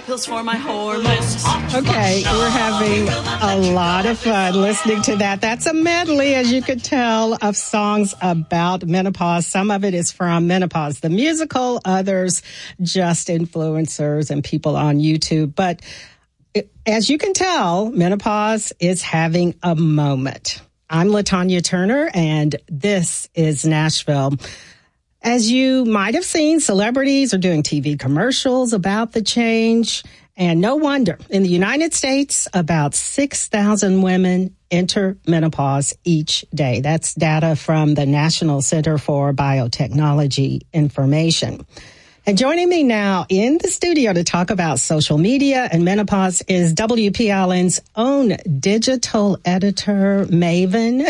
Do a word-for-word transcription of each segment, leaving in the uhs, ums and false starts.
pills for my hormones. Okay, we're having a lot of fun listening to that. That's a medley, as you could tell, of songs about menopause. Some of it is from Menopause the Musical, others just influencers and people on YouTube. But as you can tell, menopause is having a moment. I'm LaTanya Turner, and this is Nashville. As you might have seen, celebrities are doing T V commercials about the change. And no wonder, in the United States, about six thousand women enter menopause each day. That's data from the National Center for Biotechnology Information. And joining me now in the studio to talk about social media and menopause is W P L N's own digital editor, Maven,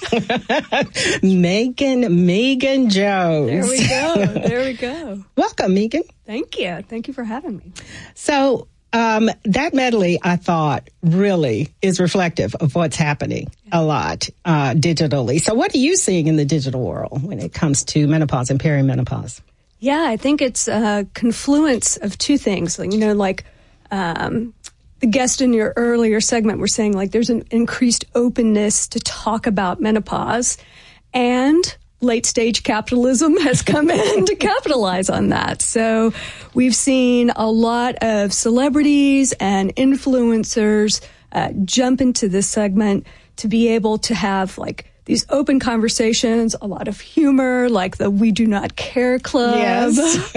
Megan, Megan Jones. There we go. There we go. Welcome, Megan. Thank you. Thank you for having me. So um, that medley, I thought, really is reflective of what's happening a lot uh, digitally. So what are you seeing in the digital world when it comes to menopause and perimenopause? Yeah, I think it's a confluence of two things. Like, you know, like um, the guest in your earlier segment were saying, like, there's an increased openness to talk about menopause, and late stage capitalism has come in to capitalize on that. So we've seen a lot of celebrities and influencers uh, jump into this segment to be able to have, like, these open conversations, a lot of humor, like the We Do Not Care Club yes.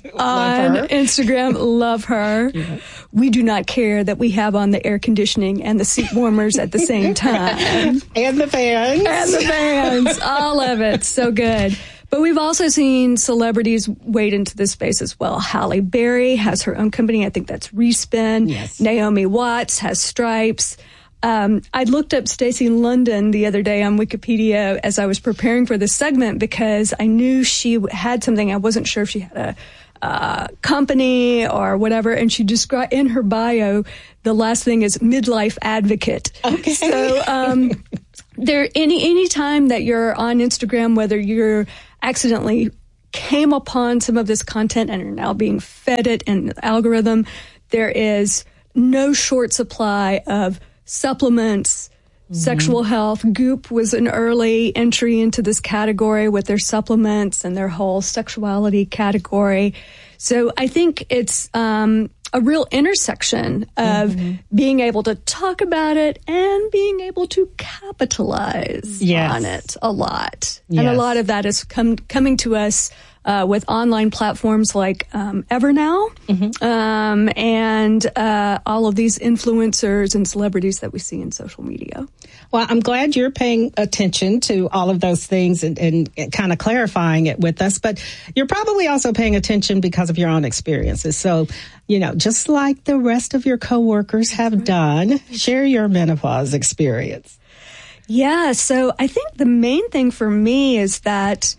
on Instagram. Love her. Yeah. We do not care that we have on the air conditioning and the seat warmers at the same time. And the fans. And the fans. All of it. So good. But we've also seen celebrities wade into this space as well. Halle Berry has her own company. I think that's Respin. Yes. Naomi Watts has Stripes. Um, I looked up Stacey London the other day on Wikipedia as I was preparing for this segment because I knew she had something. I wasn't sure if she had a uh, company or whatever. And she described in her bio, the last thing is midlife advocate. Okay. So um, there, any any time that you're on Instagram, whether you're accidentally came upon some of this content and are now being fed it in the algorithm, there is no short supply of supplements, mm-hmm. sexual health. Goop was an early entry into this category with their supplements and their whole sexuality category. So I think it's um, a real intersection of mm-hmm. being able to talk about it and being able to capitalize yes. on it a lot. Yes. And a lot of that is come, coming to us Uh, with online platforms like um, Evernow mm-hmm. um, and uh, all of these influencers and celebrities that we see in social media. Well, I'm glad you're paying attention to all of those things and, and, and kind of clarifying it with us. But you're probably also paying attention because of your own experiences. So, you know, just like the rest of your coworkers have right. done, share your menopause experience. Yeah. So I think the main thing for me is that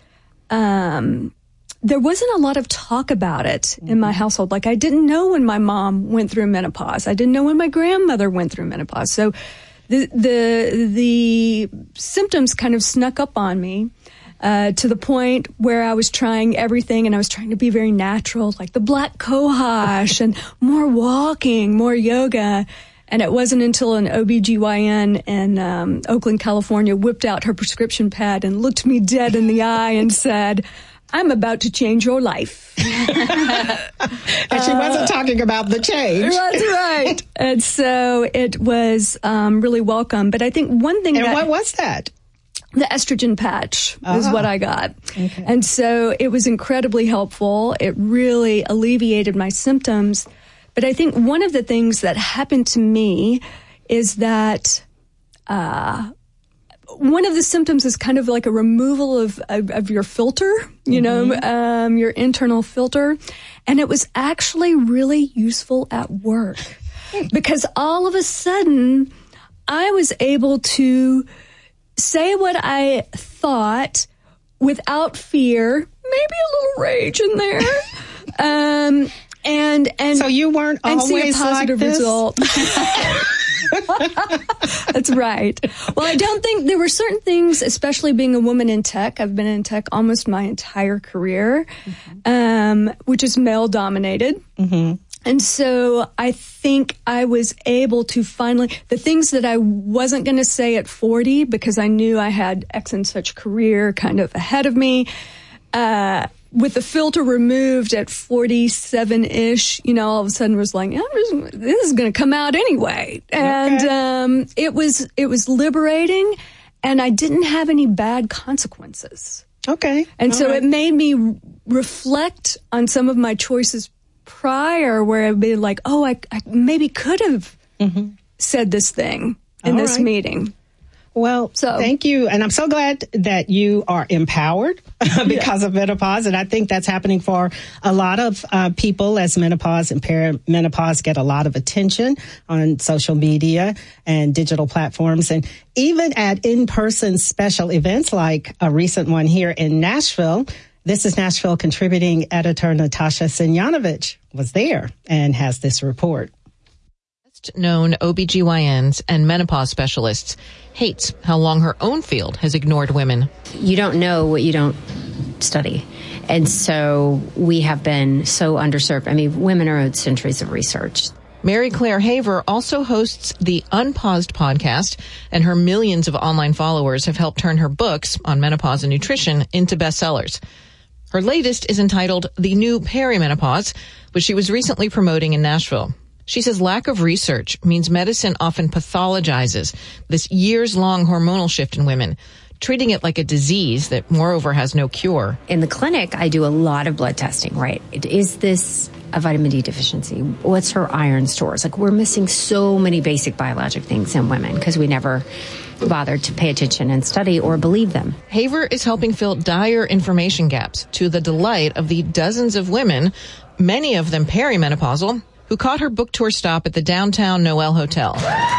um there wasn't a lot of talk about it mm-hmm. in my household. Like, I didn't know when my mom went through menopause. I didn't know when my grandmother went through menopause. So the the the symptoms kind of snuck up on me uh, to the point where I was trying everything, and I was trying to be very natural, like the black cohosh and more walking, more yoga. And it wasn't until an O B G Y N in um, Oakland, California, whipped out her prescription pad and looked me dead in the eye and said, I'm about to change your life. And she wasn't uh, talking about the change. That's right. And so it was um, really welcome. But I think one thing And that... what was that? The estrogen patch uh-huh. is what I got. Okay. And so it was incredibly helpful. It really alleviated my symptoms. But I think one of the things that happened to me is that... Uh, One of the symptoms is kind of like a removal of, of, of your filter, you mm-hmm. know, um, your internal filter. And it was actually really useful at work because all of a sudden I was able to say what I thought without fear, maybe a little rage in there. um, and, and so you weren't and always see a positive like this? result. That's right. Well, I don't think there were certain things, especially being a woman in tech. I've been in tech almost my entire career, mm-hmm. um, which is male dominated. Mm-hmm. And so I think I was able to finally, the things that I wasn't going to say at forty because I knew I had X and such career kind of ahead of me, uh, with the filter removed at forty-seven-ish, you know, all of a sudden was like, oh, this, this is going to come out anyway. And okay. um, it was it was liberating, and I didn't have any bad consequences. Okay. And all so right. it made me reflect on some of my choices prior, where I'd be like, oh, I, I maybe could have mm-hmm. said this thing in all this right. meeting. Well, so, thank you. And I'm so glad that you are empowered because yeah. of menopause. And I think that's happening for a lot of uh, people as menopause and perimenopause get a lot of attention on social media and digital platforms. And even at in-person special events like a recent one here in Nashville. This is Nashville contributing editor Natasha Simjanovich was there and has this report. Known O B G Y Ns and menopause specialists hates how long her own field has ignored women. You don't know what you don't study. And so we have been so underserved. I mean, women are owed centuries of research. Mary Claire Haver also hosts the Unpaused podcast, and her millions of online followers have helped turn her books on menopause and nutrition into bestsellers. Her latest is entitled The New Perimenopause, which she was recently promoting in Nashville. She says lack of research means medicine often pathologizes this years-long hormonal shift in women, treating it like a disease that, moreover, has no cure. In the clinic, I do a lot of blood testing, right? Is this a vitamin D deficiency? What's her iron stores? Like, we're missing so many basic biologic things in women because we never bothered to pay attention and study or believe them. Haver is helping fill dire information gaps to the delight of the dozens of women, many of them perimenopausal, who caught her book tour stop at the downtown Noel Hotel,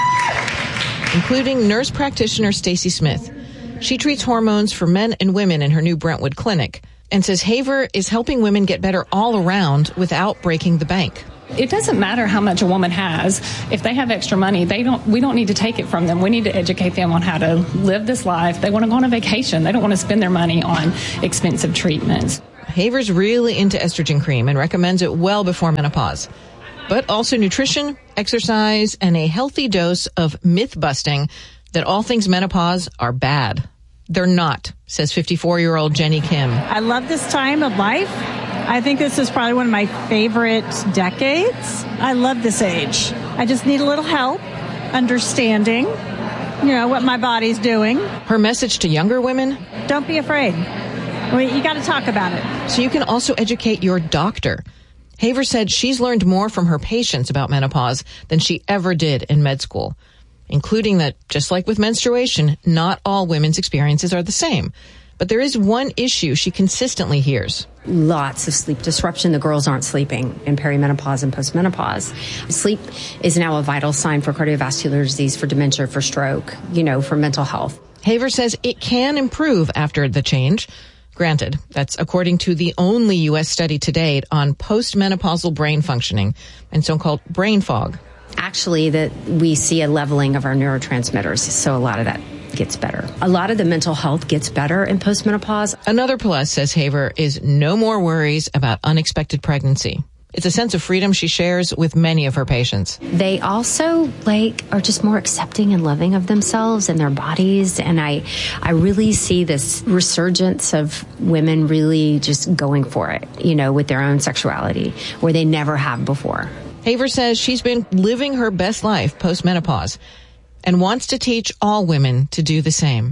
including nurse practitioner Stacy Smith. She treats hormones for men and women in her new Brentwood clinic and says Haver is helping women get better all around without breaking the bank. It doesn't matter how much a woman has. If they have extra money, they don't. We don't need to take it from them. We need to educate them on how to live this life. They want to go on a vacation. They don't want to spend their money on expensive treatments. Haver's really into estrogen cream and recommends it well before menopause. But also nutrition, exercise, and a healthy dose of myth-busting that all things menopause are bad. They're not, says fifty-four-year-old Jenny Kim. I love this time of life. I think this is probably one of my favorite decades. I love this age. I just need a little help understanding, you know, what my body's doing. Her message to younger women? Don't be afraid. I mean, you got to talk about it. So you can also educate your doctor. Haver said she's learned more from her patients about menopause than she ever did in med school, including that, just like with menstruation, not all women's experiences are the same. But there is one issue she consistently hears. Lots of sleep disruption. The girls aren't sleeping in perimenopause and postmenopause. Sleep is now a vital sign for cardiovascular disease, for dementia, for stroke, you know, for mental health. Haver says it can improve after the change. Granted, that's according to the only U S study to date on postmenopausal brain functioning and so-called brain fog. Actually, that we see a leveling of our neurotransmitters, so a lot of that gets better. A lot of the mental health gets better in postmenopause. Another plus, says Haver, is no more worries about unexpected pregnancy. It's a sense of freedom she shares with many of her patients. They also like are just more accepting and loving of themselves and their bodies. And I, I really see this resurgence of women really just going for it, you know, with their own sexuality where they never have before. Haver says she's been living her best life post-menopause and wants to teach all women to do the same.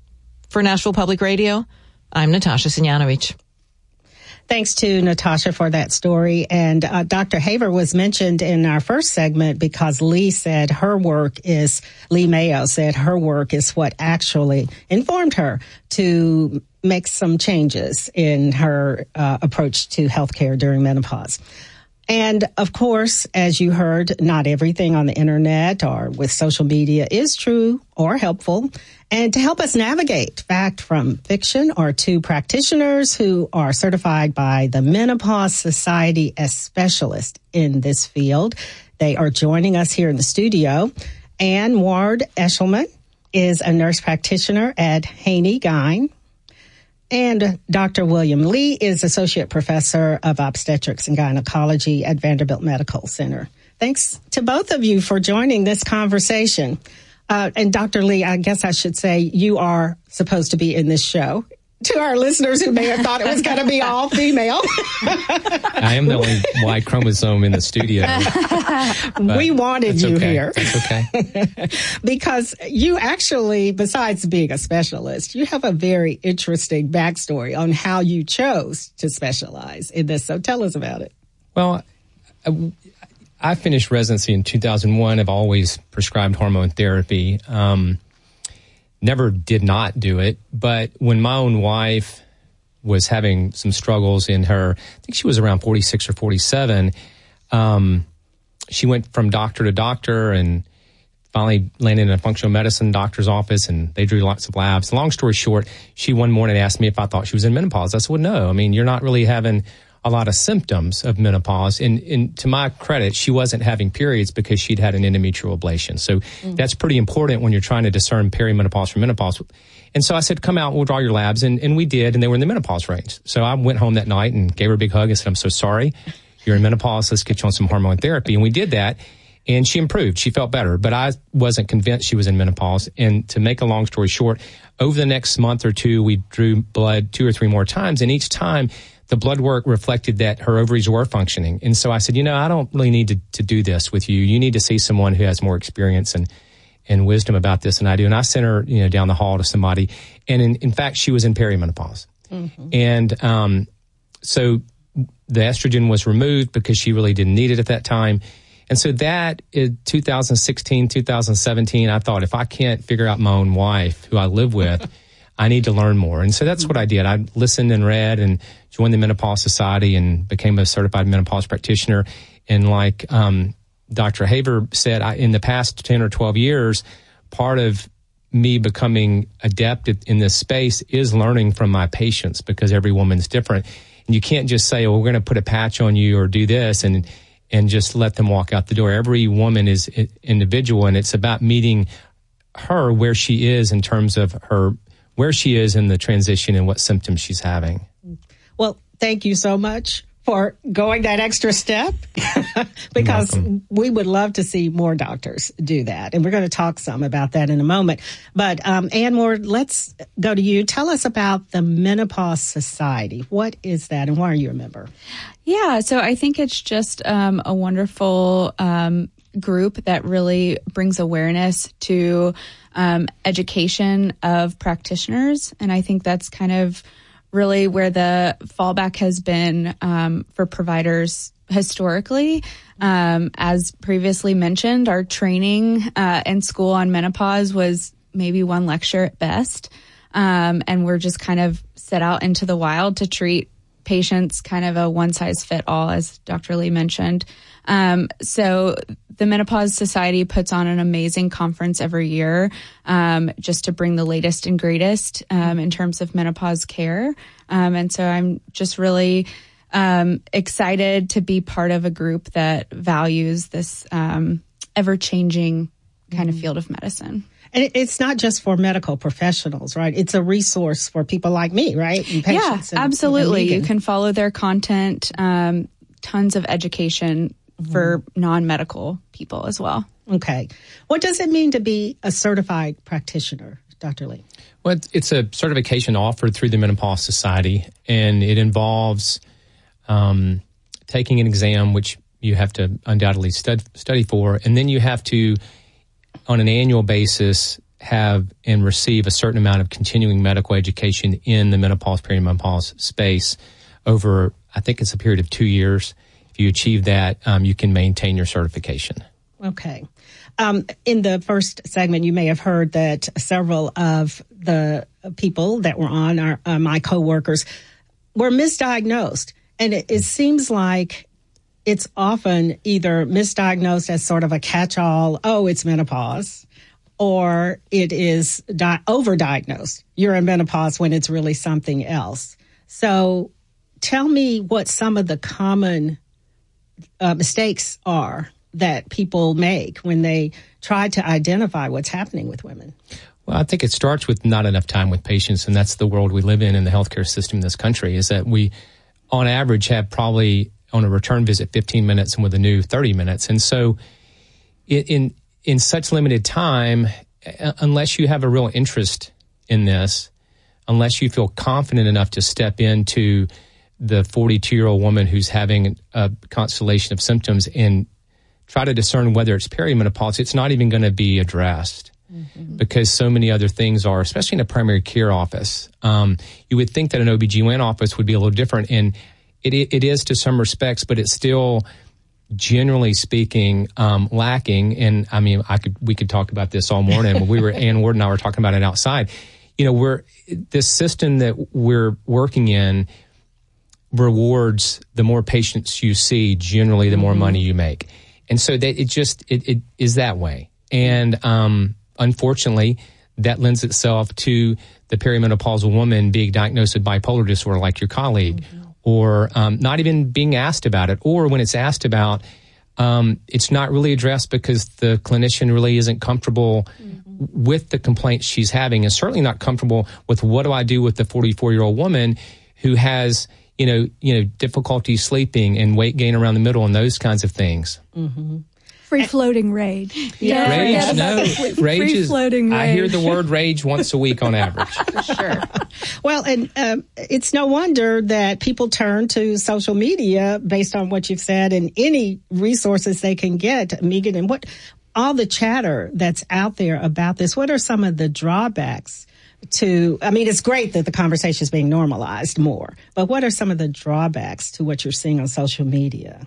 For Nashville Public Radio, I'm Natasha Simjanovich. Thanks to Natasha for that story. And uh, Doctor Haver was mentioned in our first segment because Lee said her work is, Lee Mayo said her work is what actually informed her to make some changes in her uh, approach to healthcare during menopause. And of course, as you heard, not everything on the internet or with social media is true or helpful. And to help us navigate fact from fiction are two practitioners who are certified by the Menopause Society as specialists in this field. They are joining us here in the studio. Ann Ward Eshelman is a nurse practitioner at Haney Gyn. And Doctor William Lee is Associate Professor of Obstetrics and Gynecology at Vanderbilt Medical Center. Thanks to both of you for joining this conversation. Uh, and Doctor Lee, I guess I should say you are supposed to be in this show. To our listeners who may have thought it was going to be all female. I am the only Y chromosome in the studio. We wanted you okay. here. That's okay. Because you actually, besides being a specialist, you have a very interesting backstory on how you chose to specialize in this. So tell us about it. Well, I, I finished residency in two thousand one. I've always prescribed hormone therapy. Um, Never did not do it, but when my own wife was having some struggles in her, I think she was around forty-six or forty-seven, um, she went from doctor to doctor and finally landed in a functional medicine doctor's office, and they drew lots of labs. Long story short, she one morning asked me if I thought she was in menopause. I said, well, no. I mean, you're not really having a lot of symptoms of menopause. And, and to my credit, she wasn't having periods because she'd had an endometrial ablation. So mm. that's pretty important when you're trying to discern perimenopause from menopause. And so I said, come out, we'll draw your labs. And, and we did, and they were in the menopause range. So I went home that night and gave her a big hug and said, I'm so sorry. You're in menopause. Let's get you on some hormone therapy. And we did that. And she improved. She felt better. But I wasn't convinced she was in menopause. And to make a long story short, over the next month or two, we drew blood two or three more times. And each time, the blood work reflected that her ovaries were functioning. And so I said, you know, I don't really need to, to do this with you. You need to see someone who has more experience and, and wisdom about this than I do. And I sent her, you know, down the hall to somebody. And in, in fact, she was in perimenopause. Mm-hmm. And um, so the estrogen was removed because she really didn't need it at that time. And so that in two thousand sixteen, two thousand seventeen, I thought, if I can't figure out my own wife, who I live with, I need to learn more. And so that's what I did. I listened and read and joined the Menopause Society and became a certified menopause practitioner. And like um, Doctor Haver said, I, in the past ten or twelve years, part of me becoming adept in this space is learning from my patients, because every woman's different. And you can't just say, oh, we're going to put a patch on you or do this and and just let them walk out the door. Every woman is individual, and it's about meeting her where she is in terms of her where she is in the transition and what symptoms she's having. Well, thank you so much for going that extra step, because we would love to see more doctors do that. And we're going to talk some about that in a moment. But um, Ann Moore, let's go to you. Tell us about the Menopause Society. What is that, and why are you a member? Yeah, so I think it's just um, a wonderful um, group that really brings awareness to um, education of practitioners. And I think that's kind of really where the fallback has been um, for providers historically. Um, as previously mentioned, our training uh, in school on menopause was maybe one lecture at best. Um, and we're just kind of set out into the wild to treat patients kind of a one-size-fit-all, as Doctor Lee mentioned. Um, so the Menopause Society puts on an amazing conference every year um, just to bring the latest and greatest um, in terms of menopause care. Um, and so I'm just really um, excited to be part of a group that values this um, ever-changing kind of field of medicine. And it's not just for medical professionals, right? It's a resource for people like me, right? And patients. Yeah, and, absolutely. and you can follow their content, um, tons of education mm-hmm. for non-medical people as well. Okay. What does it mean to be a certified practitioner, Doctor Lee? Well, it's a certification offered through the Menopause Society, and it involves um, taking an exam, which you have to undoubtedly stud- study for, and then you have to, on an annual basis, have and receive a certain amount of continuing medical education in the menopause, perimenopause space over, I think it's a period of two years. If you achieve that, um, you can maintain your certification. Okay. Um, in the first segment, you may have heard that several of the people that were on, our, uh, my coworkers, were misdiagnosed. And it, it seems like it's often either misdiagnosed as sort of a catch-all, oh, it's menopause, or it is di- overdiagnosed. You're in menopause when it's really something else. So tell me what some of the common uh, mistakes are that people make when they try to identify what's happening with women. Well, I think it starts with not enough time with patients, and that's the world we live in in the healthcare system in this country, is that we, on average, have probably on a return visit fifteen minutes and with a new thirty minutes. And so in in such limited time, unless you have a real interest in this, unless you feel confident enough to step into the forty-two-year-old woman who's having a constellation of symptoms and try to discern whether it's perimenopause, it's not even going to be addressed. Mm-hmm. Because so many other things are, especially in a primary care office. Um, you would think that an O B G Y N office would be a little different, and it it is to some respects, but it's still, generally speaking, um, lacking. And I mean, I could we could talk about this all morning. we were Ann Ward and I were talking about it outside. You know, we're this system that we're working in rewards the more patients you see, generally the more mm-hmm. money you make, and so that it just it, it is that way. And um, unfortunately, that lends itself to the perimenopausal woman being diagnosed with bipolar disorder, like your colleague, mm-hmm. or um, not even being asked about it, or when it's asked about, um, it's not really addressed because the clinician really isn't comfortable mm-hmm. with the complaints she's having, and certainly not comfortable with what do I do with the forty-four-year-old woman who has, you know, you know, difficulty sleeping and weight gain around the middle and those kinds of things. Mm-hmm. Free-floating rage. Yeah. Rage, no. Rage is, Free-floating rage. I hear the word rage once a week on average. For sure. Well, and um, it's no wonder that people turn to social media based on what you've said and any resources they can get, Megan. And what all the chatter that's out there about this, what are some of the drawbacks to, I mean, it's great that the conversation is being normalized more, but what are some of the drawbacks to what you're seeing on social media?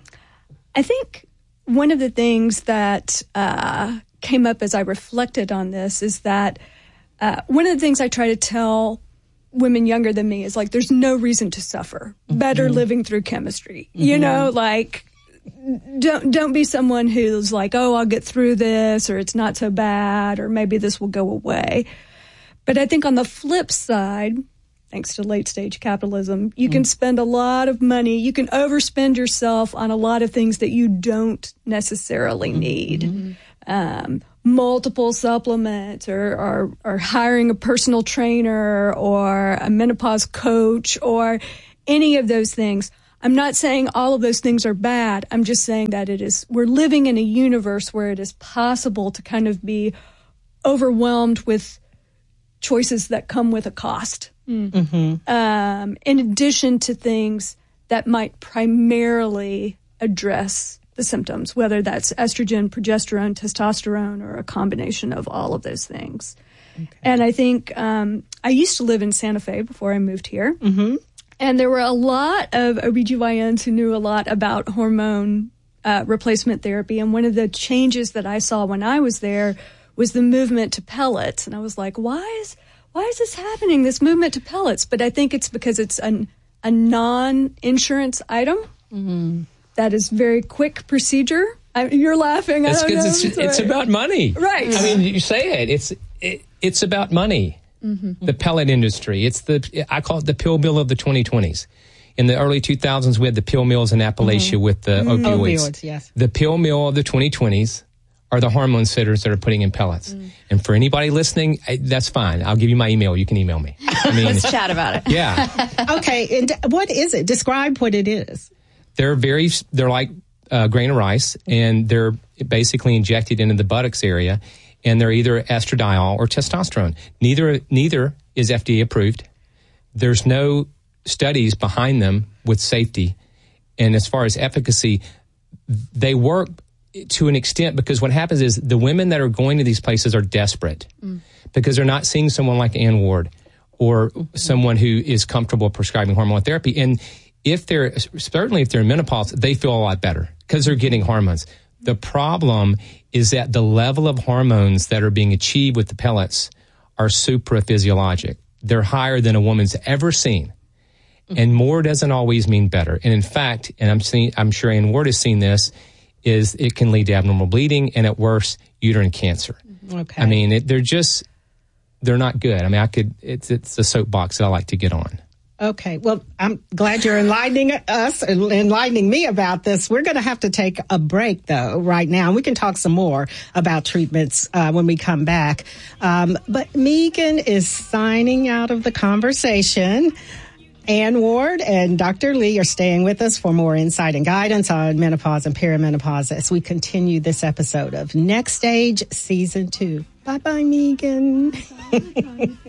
I think one of the things that uh, came up as I reflected on this is that uh, one of the things I try to tell women younger than me is like, there's no reason to suffer. Mm-hmm. Better living through chemistry. Mm-hmm. You know, like, don't don't be someone who's like, oh, I'll get through this, or it's not so bad, or maybe this will go away. But I think on the flip side, thanks to late-stage capitalism, you can spend a lot of money. You can overspend yourself on a lot of things that you don't necessarily need. Mm-hmm. Um, multiple supplements or, or, or hiring a personal trainer or a menopause coach or any of those things. I'm not saying all of those things are bad. I'm just saying that it is, we're living in a universe where it is possible to kind of be overwhelmed with choices that come with a cost. Mm-hmm. Um, in addition to things that might primarily address the symptoms, whether that's estrogen, progesterone, testosterone, or a combination of all of those things. Okay. And I think um, I used to live in Santa Fe before I moved here. Mm-hmm. And there were a lot of O B G Y Ns who knew a lot about hormone uh, replacement therapy. And one of the changes that I saw when I was there was the movement to pellets. And I was like, why is why is this happening, this movement to pellets? But I think it's because it's an, a non-insurance item mm-hmm. that is very quick procedure. I, you're laughing. It's, I don't know. It's, it's, it's about money. Right. I mean, you say it. It's it, it's about money. Mm-hmm. The pellet industry. It's the I call it the pill mill of the twenty twenties. In the early two thousands, we had the pill mills in Appalachia mm-hmm. with the mm-hmm. opioids. opioids yes. The pill mill of the twenty twenties are the hormone sitters that are putting in pellets. Mm. And for anybody listening, I, that's fine. I'll give you my email. You can email me. I mean, let's chat about it. Yeah. Okay. And what is it? Describe what it is. They're very. They're like a grain of rice, and they're basically injected into the buttocks area. And they're either estradiol or testosterone. Neither neither is F D A approved. There's no studies behind them with safety. And as far as efficacy, they work to an extent because what happens is the women that are going to these places are desperate mm. because they're not seeing someone like Ann Ward or mm-hmm. someone who is comfortable prescribing hormone therapy. And if they're, certainly if they're in menopause, they feel a lot better because they're getting hormones. The problem is that the level of hormones that are being achieved with the pellets are supraphysiologic. They're higher than a woman's ever seen. Mm-hmm. And more doesn't always mean better. And in fact, and I'm seeing, I'm sure Ann Ward has seen this, is it can lead to abnormal bleeding and at worst, uterine cancer. Okay. I mean, it, they're just, they're not good. I mean, I could, it's, it's a soapbox that I like to get on. Okay. Well, I'm glad you're enlightening us, enlightening me about this. We're going to have to take a break, though, right now. We can talk some more about treatments uh, when we come back. Um, but Megan is signing out of the conversation. Ann Ward and Doctor Lee are staying with us for more insight and guidance on menopause and perimenopause as we continue this episode of Next Stage Season two. Bye-bye, Megan. Bye.